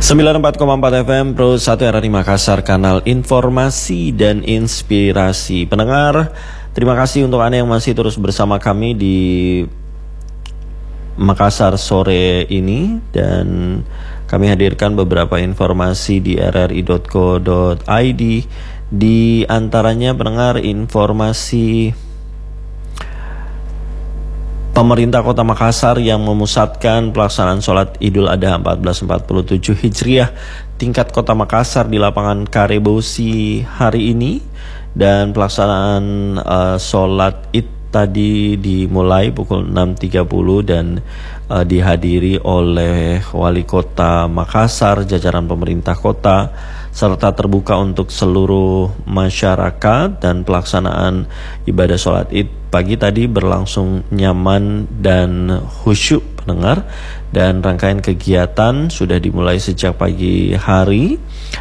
94,4 FM Pro 1 RRI Makassar, kanal informasi dan inspirasi. Pendengar, terima kasih untuk Anda yang masih terus bersama kami di Makassar sore ini, dan kami hadirkan beberapa informasi di rri.co.id. Di antaranya, pendengar, informasi pemerintah Kota Makassar yang memusatkan pelaksanaan sholat Idul Adha 1447 Hijriah tingkat Kota Makassar di lapangan Karebosi hari ini, dan pelaksanaan sholat Id tadi dimulai pukul 6.30 dan dihadiri oleh Wali Kota Makassar, jajaran pemerintah kota, serta terbuka untuk seluruh masyarakat. Dan pelaksanaan ibadah sholat Id pagi tadi berlangsung nyaman dan khusyuk, pendengar, dan rangkaian kegiatan sudah dimulai sejak pagi hari.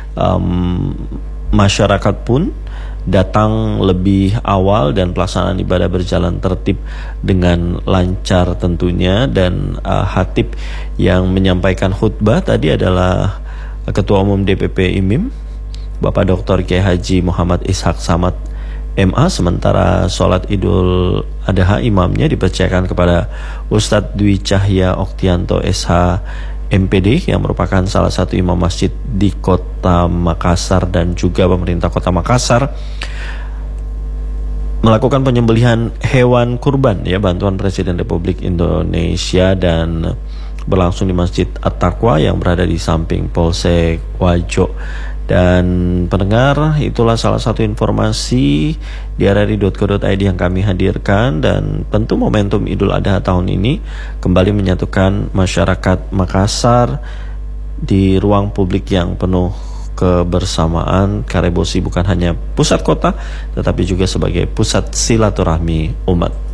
Masyarakat pun datang lebih awal dan pelaksanaan ibadah berjalan tertib dengan lancar tentunya. Dan khatib yang menyampaikan khutbah tadi adalah Ketua Umum DPP IMIM, Bapak Dr. Kiai Haji Muhammad Ishaq Samad MA. Sementara sholat Idul Adha imamnya dipercayakan kepada Ustadz Dwi Cahya Oktianto SH MPD, yang merupakan salah satu imam masjid di Kota Makassar, dan juga pemerintah Kota Makassar melakukan penyembelihan hewan kurban, ya, bantuan Presiden Republik Indonesia, dan berlangsung di Masjid At-Taqwa yang berada di samping Polsek Wajo. Dan pendengar, itulah salah satu informasi di rri.co.id yang kami hadirkan. Dan tentu momentum Idul Adha tahun ini kembali menyatukan masyarakat Makassar di ruang publik yang penuh kebersamaan. Karebosi bukan hanya pusat kota, tetapi juga sebagai pusat silaturahmi umat.